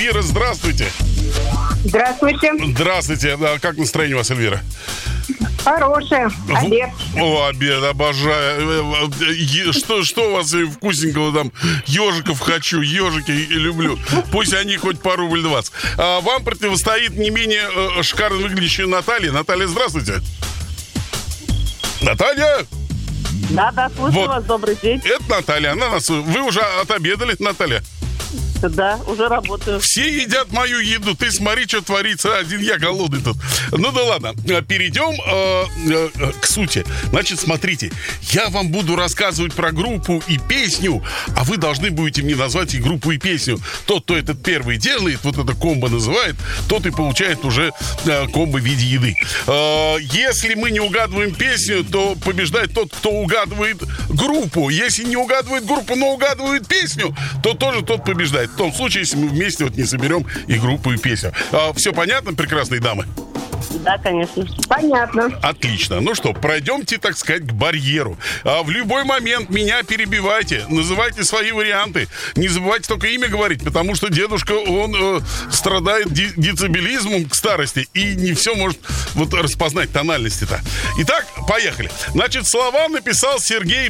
Эльвира, здравствуйте. Здравствуйте. Здравствуйте. Как настроение у вас, Эльвира? Хорошее. Обед. О, обед, обожаю. Что у вас вкусненького там? Ежиков хочу, ежики люблю. Пусть они хоть по рубль 20. Вам противостоит не менее шикарно выглядящая Наталья. Наталья, здравствуйте. Наталья! Да, слушаю вас, добрый день. Это Наталья. Вы уже отобедали, Наталья? Да, уже работаю. Все едят мою еду. Ты смотри, что творится. Один я голодный тут. Ну да ладно. Перейдем к сути. Значит, смотрите. Я вам буду рассказывать про группу и песню, а вы должны будете мне назвать и группу, и песню. Тот, кто этот первый делает, вот это комбо называет, тот и получает уже комбо в виде еды. Если мы не угадываем песню, то побеждает тот, кто угадывает группу. Если не угадывает группу, но угадывает песню, то тоже тот побеждает. В том случае, если мы вместе не соберем и группу, и песню. Все понятно, прекрасные дамы? Да, конечно. Понятно. Отлично. Ну что, пройдемте, так сказать, к барьеру. В любой момент меня перебивайте, называйте свои варианты. Не забывайте только имя говорить, потому что дедушка, он страдает децибелизмом к старости и не все может распознать тональности-то. Итак, поехали. Значит, слова написал Сергей